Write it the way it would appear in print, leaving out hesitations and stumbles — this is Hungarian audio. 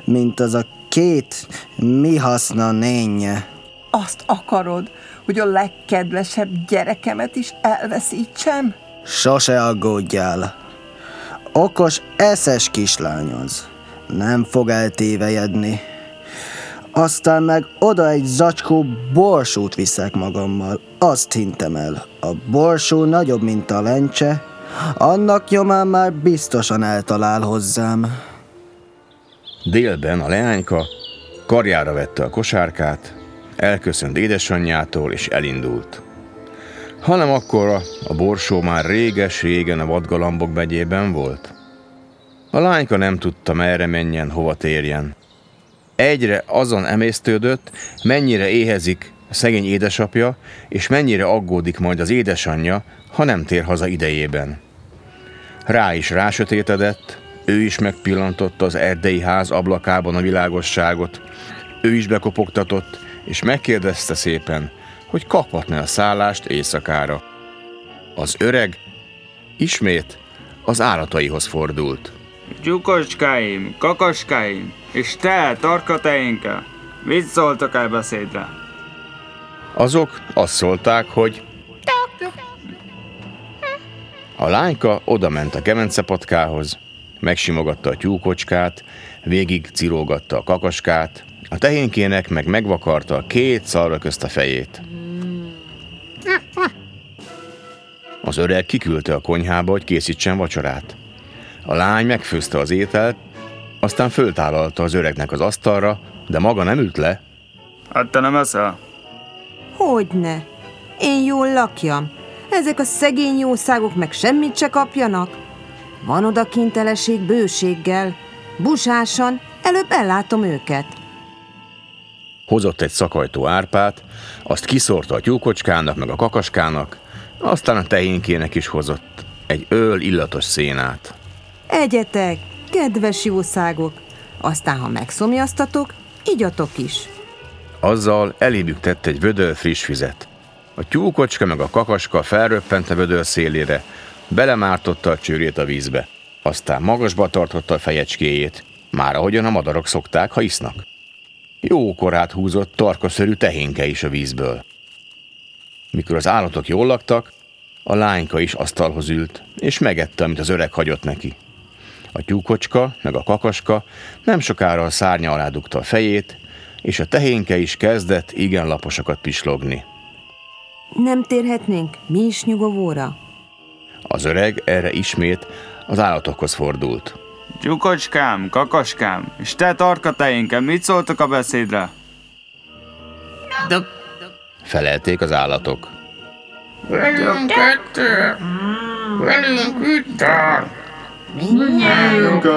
mint az a két mi haszna nénye. Azt akarod, hogy a legkedvesebb gyerekemet is elveszítsem? Sose aggódjál. Okos, eszes kislány az. Nem fog eltévejedni. Aztán meg oda egy zacskó borsót viszek magammal. Azt hintem el. A borsó nagyobb, mint a lencse. Annak nyomán már biztosan eltalál hozzám. Délben a leányka karjára vette a kosárkát, elköszönt édesanyjától és elindult. Hanem akkora a borsó már réges-régen a vadgalambok megyében volt. A lányka nem tudta, merre menjen, hova térjen. Egyre azon emésztődött, mennyire éhezik a szegény édesapja, és mennyire aggódik majd az édesanyja, ha nem tér haza idejében. Rá is rásötétedett, ő is megpillantotta az erdei ház ablakában a világosságot, ő is bekopogtatott, és megkérdezte szépen, hogy kaphatna a szállást éjszakára. Az öreg ismét az állataihoz fordult. Tyúkocskáim, kakaskáim, és te, tarkateinke, mit szóltok el beszédre? Azok azt szólták, hogy a lányka odament a kemencepatkához, megsimogatta a tyúkocskát, végig cirógatta a kakaskát, a tehénkének meg megvakarta a két szarva közt a fejét. Az öreg kiküldte a konyhába, hogy készítsen vacsorát. A lány megfőzte az ételt, aztán föltállalta az öregnek az asztalra, de maga nem ült le. Hát te nem eszel? Hogyne? Én jól lakjam. Ezek a szegény jószágok meg semmit se kapjanak. Van odakint eleség bőséggel. Busásan, előbb ellátom őket. Hozott egy szakajtó árpát, azt kiszórta a tyúkocskának meg a kakaskának, aztán a tehénkének is hozott egy öl illatos szénát. Egyetek, kedves jószágok, aztán ha megszomjaztatok, igyatok is. Azzal elébük tett egy vödör friss vizet. A tyúkocska meg a kakaska felröppent a vödör szélére, belemártotta a csőrét a vízbe, aztán magasba tartotta a fejecskéjét, már ahogyan a madarak szokták, ha isznak. Jókorát húzott tarkaszörű tehénke is a vízből. Mikor az állatok jól laktak, a lányka is asztalhoz ült, és megette, amit az öreg hagyott neki. A tyúkocska meg a kakaska nem sokára a szárnya alá dugta a fejét, és a tehénke is kezdett igen laposakat pislogni. Nem térhetnénk mi is nyugovóra? Az öreg erre ismét az állatokhoz fordult. Tyúkocskám, kakaskám, és te, tarkateinke, mit szóltok a beszédre? Felelték az állatok. Velünk kettő, velünk üttár. Mindnyájunk